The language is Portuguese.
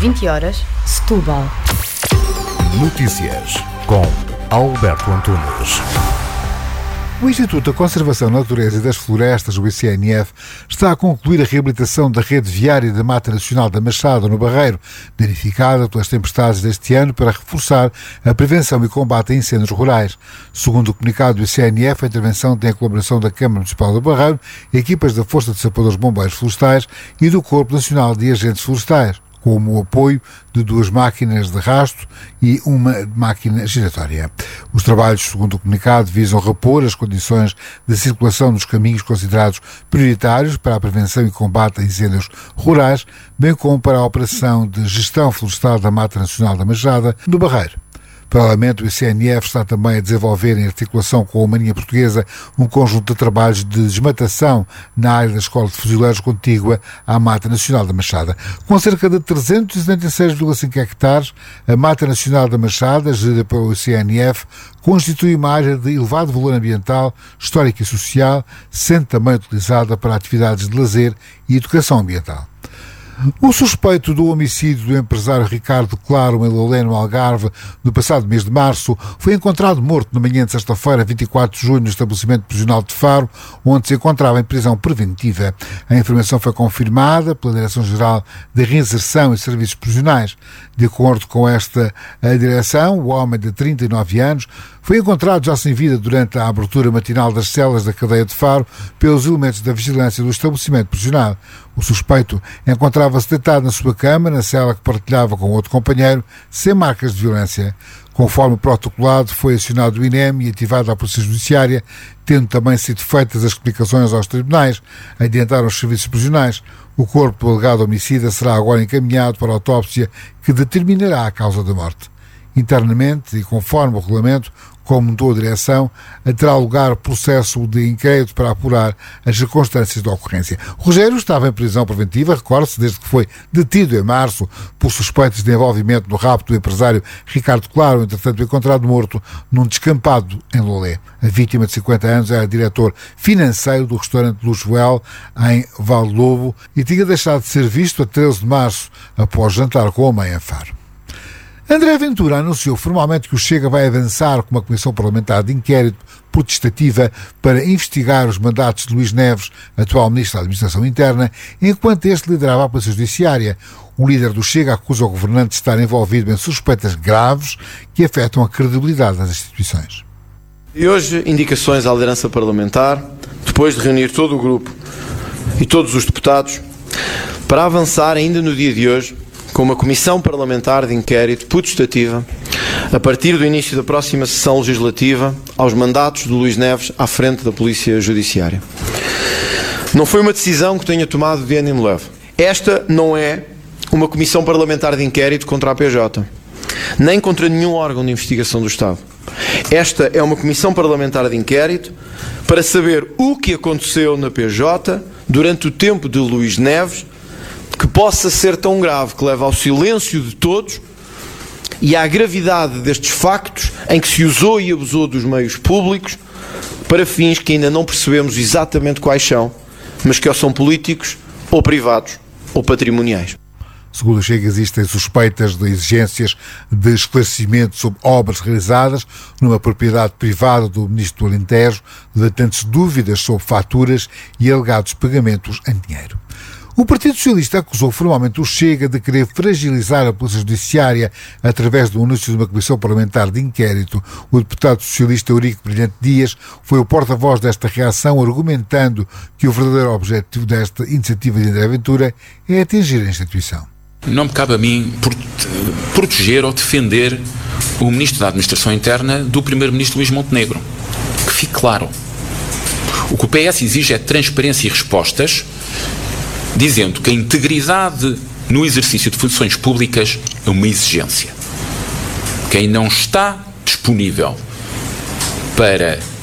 20h, Setúbal. Notícias com Alberto Antunes. O Instituto da Conservação da Natureza e das Florestas, o ICNF, está a concluir a reabilitação da rede viária da Mata Nacional da Machada, no Barreiro, danificada pelas tempestades deste ano, para reforçar a prevenção e combate a incêndios rurais. Segundo o comunicado do ICNF, a intervenção tem a colaboração da Câmara Municipal do Barreiro, equipas da Força de Sapadores Bombeiros Florestais e do Corpo Nacional de Agentes Florestais, como o apoio de 2 máquinas de rasto e uma máquina giratória. Os trabalhos, segundo o comunicado, visam repor as condições de circulação nos caminhos considerados prioritários para a prevenção e combate a incêndios rurais, bem como para a operação de gestão florestal da Mata Nacional da Machada, no Barreiro. Paralelamente, o ICNF está também a desenvolver, em articulação com a Marinha Portuguesa, um conjunto de trabalhos de desmatação na área da Escola de Fuzileiros contígua à Mata Nacional da Machada. Com cerca de 376,5 hectares, a Mata Nacional da Machada, gerida pelo ICNF, constitui uma área de elevado valor ambiental, histórico e social, sendo também utilizada para atividades de lazer e educação ambiental. O suspeito do homicídio do empresário Ricardo Claro em Lolé, no Algarve, no passado mês de março, foi encontrado morto na manhã de sexta-feira, 24 de junho, no estabelecimento prisional de Faro, onde se encontrava em prisão preventiva. A informação foi confirmada pela Direção-Geral de Reinserção e Serviços Prisionais. De acordo com esta direção, o homem de 39 anos foi encontrado já sem vida durante a abertura matinal das celas da cadeia de Faro pelos elementos da vigilância do estabelecimento prisional. O suspeito encontrava-se deitado na sua cama, na cela que partilhava com outro companheiro, sem marcas de violência. Conforme protocolado, foi acionado o INEM e ativada a Polícia Judiciária, tendo também sido feitas as explicações aos tribunais, adiantaram os serviços prisionais. O corpo do alegado homicida será agora encaminhado para a autópsia, que determinará a causa da morte. Internamente, e conforme o regulamento, como mudou a direção, terá lugar processo de inquérito para apurar as circunstâncias da ocorrência. Rogério estava em prisão preventiva, recorde-se, desde que foi detido em março por suspeitas de envolvimento no rapto do empresário Ricardo Claro, entretanto encontrado morto num descampado em Lolé. A vítima de 50 anos era diretor financeiro do restaurante Luxuel, em Valdelobo, e tinha deixado de ser visto a 13 de março, após jantar com a mãe em Faro. André Ventura anunciou formalmente que o Chega vai avançar com uma comissão parlamentar de inquérito protestativa para investigar os mandatos de Luís Neves, atual Ministro da Administração Interna, enquanto este liderava a Polícia Judiciária. O líder do Chega acusa o governante de estar envolvido em suspeitas graves que afetam a credibilidade das instituições. E hoje, indicações à liderança parlamentar, depois de reunir todo o grupo e todos os deputados, para avançar ainda no dia de hoje com uma comissão parlamentar de inquérito putestativa, a partir do início da próxima sessão legislativa, aos mandatos de Luís Neves à frente da Polícia Judiciária. Não foi uma decisão que tenha tomado de ânimo leve. Esta não é uma comissão parlamentar de inquérito contra a PJ, nem contra nenhum órgão de investigação do Estado. Esta é uma comissão parlamentar de inquérito para saber o que aconteceu na PJ durante o tempo de Luís Neves, que possa ser tão grave que leve ao silêncio de todos e à gravidade destes factos em que se usou e abusou dos meios públicos para fins que ainda não percebemos exatamente quais são, mas que ou são políticos, ou privados, ou patrimoniais. Segundo o Chega, existem suspeitas de exigências de esclarecimento sobre obras realizadas numa propriedade privada do Ministro do Alentejo, latentes dúvidas sobre faturas e alegados pagamentos em dinheiro. O Partido Socialista acusou formalmente o Chega de querer fragilizar a Polícia Judiciária através do anúncio de uma comissão parlamentar de inquérito. O deputado socialista Eurico Brilhante Dias foi o porta-voz desta reação, argumentando que o verdadeiro objetivo desta iniciativa de André Ventura é atingir a instituição. Não me cabe a mim proteger ou defender o Ministro da Administração Interna do Primeiro-Ministro Luís Montenegro. Que fique claro. O que o PS exige é transparência e respostas, dizendo que a integridade no exercício de funções públicas é uma exigência. Quem não está disponível para